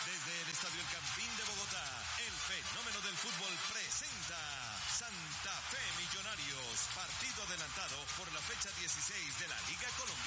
Desde el Estadio El Campín de Bogotá, el fenómeno del fútbol presenta Santa Fe Millonarios, partido adelantado por la fecha 16 de la Liga Colombiana.